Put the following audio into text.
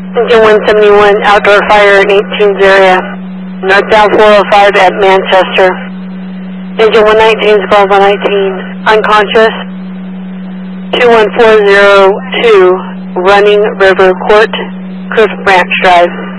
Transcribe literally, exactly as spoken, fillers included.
Engine one seventy-one, outdoor fire in eighteen's area. Northbound four oh five at Manchester. Engine one nineteen, Squad one nineteen, unconscious. two one four zero two, Running River Court, Cliff Branch Drive.